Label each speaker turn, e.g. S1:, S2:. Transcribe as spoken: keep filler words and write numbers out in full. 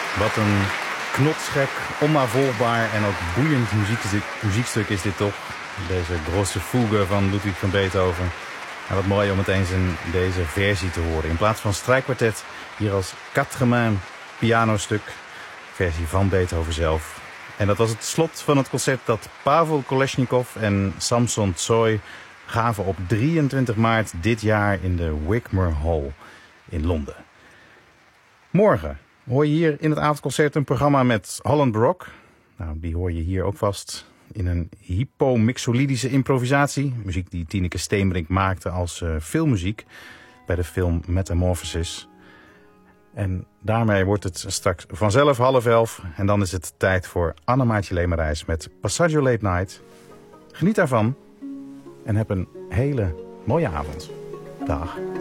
S1: Wat een knotsgek, onnavolgbaar en ook boeiend muziekstuk, muziekstuk is dit toch. Deze grosse fugue van Ludwig van Beethoven. En wat mooi om het eens in deze versie te horen. In plaats van strijkkwartet hier als quatre mains pianostuk. Versie van Beethoven zelf. En dat was het slot van het concert dat Pavel Kolesnikov en Samson Tsoy gaven op drieëntwintig maart dit jaar in de Wigmore Hall in Londen. Morgen hoor je hier in het avondconcert een programma met Holland Baroque. Nou, die hoor je hier ook vast in een hypomixolydische improvisatie. Muziek die Tineke Steenbrink maakte als uh, filmmuziek bij de film Metamorphosis. En daarmee wordt het straks vanzelf half elf. En dan is het tijd voor Annemaartje Lemerijs met Passaggio Late Night. Geniet daarvan en heb een hele mooie avond. Dag.